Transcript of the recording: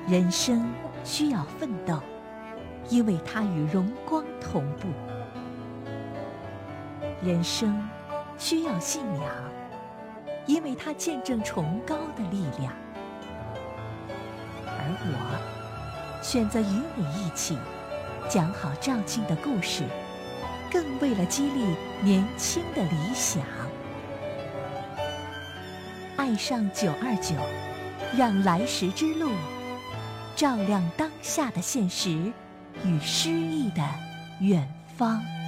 人生需要奋斗，因为它与荣光同步；人生需要信仰，因为它见证崇高的力量。而我选择与你一起讲好赵静的故事，更为了激励年轻的理想。爱上929，让来时之路照亮当下的现实与诗意的远方。